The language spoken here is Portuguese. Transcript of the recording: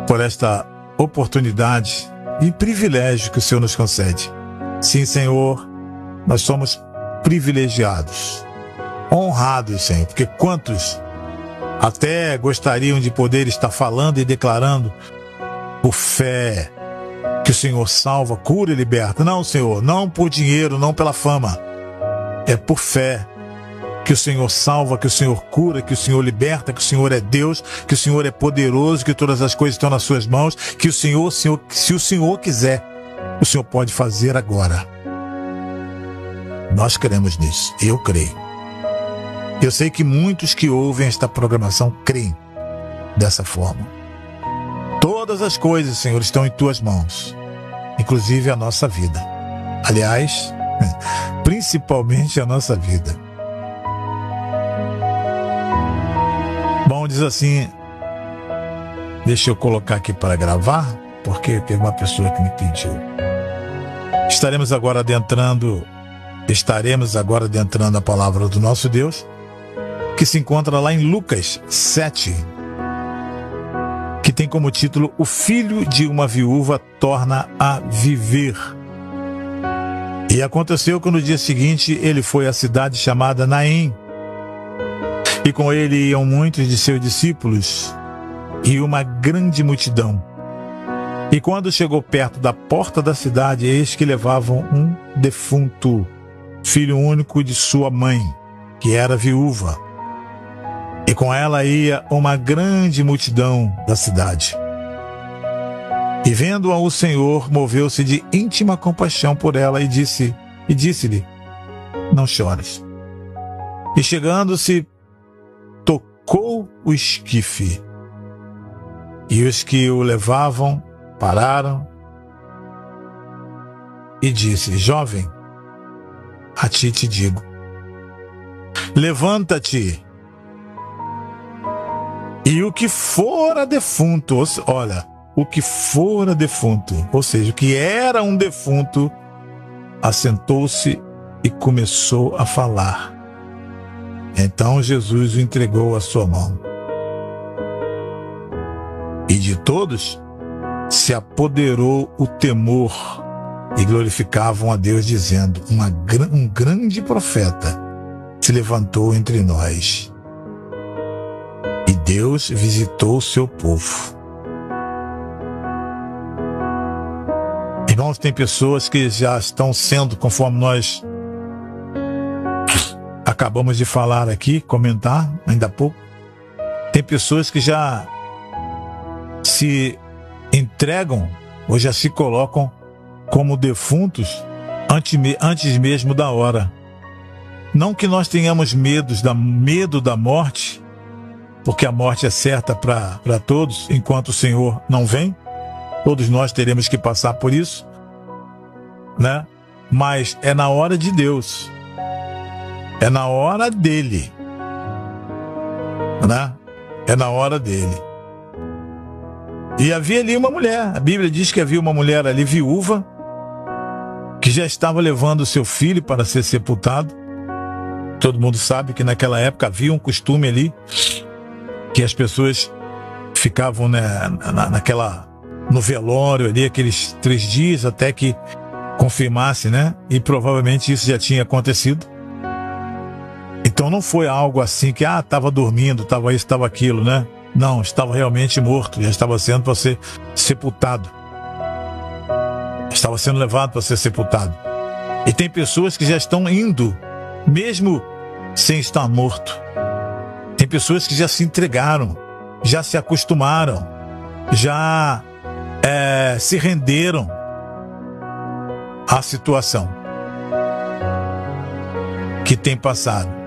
por esta oportunidade e privilégio que o Senhor nos concede. Sim, Senhor, nós somos privilegiados, honrados, Senhor, porque quantos até gostariam de poder estar falando e declarando por fé que o Senhor salva, cura e liberta. Não, Senhor, não por dinheiro, não pela fama. É por fé que o Senhor salva, que o Senhor cura, que o Senhor liberta, que o Senhor é Deus, que o Senhor é poderoso, que todas as coisas estão nas suas mãos, que se o Senhor quiser, o Senhor pode fazer agora. Nós cremos nisso, eu creio. Eu sei que muitos que ouvem esta programação creem dessa forma. Todas as coisas, Senhor, estão em tuas mãos, inclusive a nossa vida. Aliás, principalmente a nossa vida. Bom, diz assim, deixa eu colocar aqui para gravar, porque teve uma pessoa que me pediu. Estaremos agora adentrando a palavra do nosso Deus, que se encontra lá em Lucas 7, que tem como título: O filho de uma viúva torna a viver. E aconteceu que no dia seguinte ele foi à cidade chamada Naim, e com ele iam muitos de seus discípulos e uma grande multidão. E quando chegou perto da porta da cidade, eis que levavam um defunto, filho único de sua mãe, que era viúva. E com ela ia uma grande multidão da cidade. E vendo-a o Senhor, moveu-se de íntima compaixão por ela e disse-lhe: não chores. E chegando-se, tocou o esquife. E os que o levavam pararam e disse: jovem, a ti te digo, levanta-te. E o que fora defunto, olha, o que fora defunto, ou seja, o que era um defunto, assentou-se e começou a falar. Então Jesus o entregou à sua mão. E de todos se apoderou o temor e glorificavam a Deus, dizendo: um grande profeta se levantou entre nós. E Deus visitou o seu povo. Irmãos, tem pessoas que já estão sendo, conforme nós acabamos de falar aqui, comentar ainda há pouco, tem pessoas que já se entregam ou já se colocam como defuntos antes mesmo da hora. Não que nós tenhamos medo da morte, porque a morte é certa para todos, enquanto o Senhor não vem. Todos nós teremos que passar por isso, né? Mas é na hora de Deus, é na hora dele, né? É na hora dele. E havia ali uma mulher, a Bíblia diz que havia uma mulher ali viúva, que já estava levando o seu filho para ser sepultado. Todo mundo sabe que naquela época havia um costume ali, que as pessoas ficavam, né, no velório ali, aqueles 3 dias até que confirmasse, né? E provavelmente isso já tinha acontecido. Então não foi algo assim que, estava dormindo, estava isso, estava aquilo, né? Não, estava realmente morto, já estava sendo para ser sepultado. Estava sendo levado para ser sepultado. E tem pessoas que já estão indo, mesmo sem estar morto. Tem pessoas que já se entregaram, já se acostumaram, já se renderam à situação que tem passado.